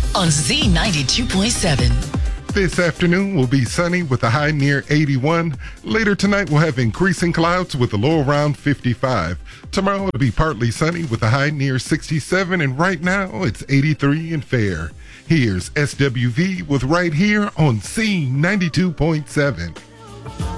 on Z92.7. This afternoon will be sunny with a high near 81. Later tonight, we'll have increasing clouds with a low around 55. Tomorrow, it'll be partly sunny with a high near 67. And right now, it's 83 and fair. Here's SWV with Right Here on Z92.7.